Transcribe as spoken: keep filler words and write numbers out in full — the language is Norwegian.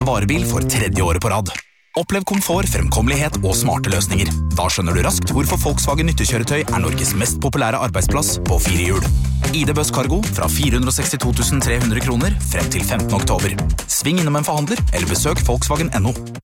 Varebil for tredje året på rad. Opplev komfort, fremkommelighet og smarte løsninger. Da skjønner du raskt hvorfor Volkswagen nyttekjøretøy er Norges mest populære arbeidsplass på fire hjul. I D Buss Cargo fra fire hundre og sekstito tusen tre hundre kroner frem til femtende oktober. Sving innom en forhandler eller besøk Volkswagen punkt no.